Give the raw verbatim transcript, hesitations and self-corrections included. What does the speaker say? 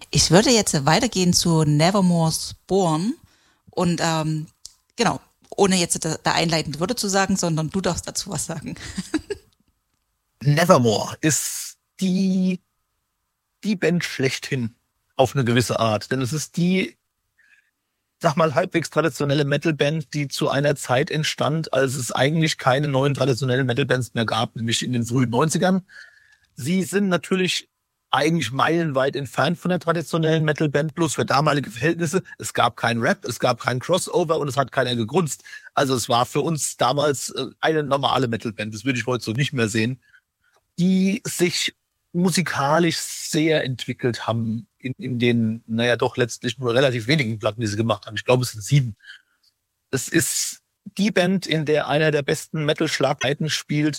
Ich würde jetzt weitergehen zu Nevermore's Born und ähm, genau, ohne jetzt da, da einleitende Worte zu sagen, sondern du darfst dazu was sagen. Nevermore ist die, die Band schlechthin auf eine gewisse Art. Denn es ist die, sag mal, halbwegs traditionelle Metalband, die zu einer Zeit entstand, als es eigentlich keine neuen traditionellen Metalbands mehr gab, nämlich in den frühen neunzigern. Sie sind natürlich eigentlich meilenweit entfernt von der traditionellen Metalband, bloß für damalige Verhältnisse. Es gab keinen Rap, es gab keinen Crossover und es hat keiner gegrunzt. Also es war für uns damals eine normale Metalband. Das würde ich heute so nicht mehr sehen, die sich musikalisch sehr entwickelt haben in, in den, naja, doch letztlich nur relativ wenigen Platten, die sie gemacht haben. Ich glaube, es sind sieben. Es ist die Band, in der einer der besten Metal-Schlagzeiten spielt,